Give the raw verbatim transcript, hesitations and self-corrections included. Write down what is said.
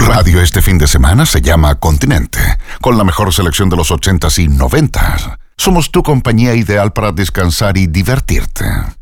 radio este fin de semana se llama Continente, con la mejor selección de los ochentas y noventas. Somos tu compañía ideal para descansar y divertirte.